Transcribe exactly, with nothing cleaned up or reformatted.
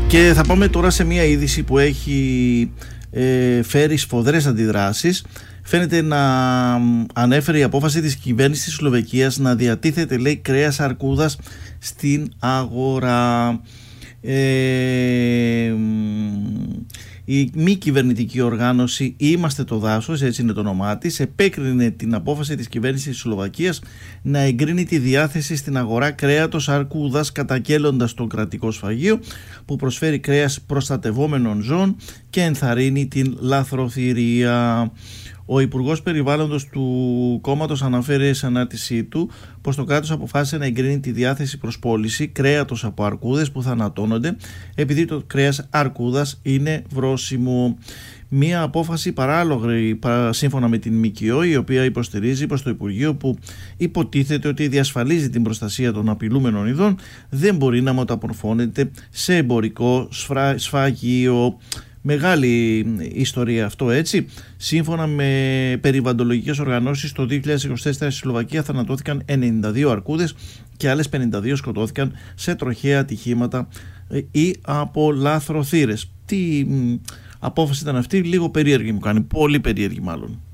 Και θα πάμε τώρα σε μια είδηση που έχει ε, φέρει σφοδρές αντιδράσεις. Φαίνεται να ανέφερε η απόφαση της κυβέρνησης της Σλοβακίας να διατίθεται, λέει, κρέας αρκούδας στην αγορά. Ε, η μη κυβερνητική οργάνωση Είμαστε το Δάσος, έτσι είναι το όνομά της, επέκρινε την απόφαση της κυβέρνησης της Σλοβακίας να εγκρίνει τη διάθεση στην αγορά κρέατος αρκούδας, καταγγέλλοντας το κρατικό σφαγείο που προσφέρει κρέας προστατευόμενων ζώων και ενθαρρύνει την λαθροθυρία. Ο Υπουργός Περιβάλλοντος του κόμματος αναφέρει σε ανάρτησή του πως το κράτος αποφάσισε να εγκρίνει τη διάθεση προς πώληση κρέατος από αρκούδες που θανατώνονται επειδή το κρέας αρκούδας είναι βρώσιμο. Μία απόφαση παράλογη σύμφωνα με την ΜΚΟ, η οποία υποστηρίζει πως το Υπουργείο που υποτίθεται ότι διασφαλίζει την προστασία των απειλούμενων ειδών δεν μπορεί να μεταμορφώνεται σε εμπορικό σφαγείο. Μεγάλη ιστορία αυτό, έτσι. Σύμφωνα με περιβαλλοντολογικές οργανώσεις, το δύο χιλιάδες είκοσι τέσσερα στη Σλοβακία θανατώθηκαν ενενήντα δύο αρκούδες και άλλες πενήντα δύο σκοτώθηκαν σε τροχαία ατυχήματα ή από λαθροθύρες. Τι απόφαση ήταν αυτή? Λίγο περίεργη μου κάνει, πολύ περίεργη μάλλον.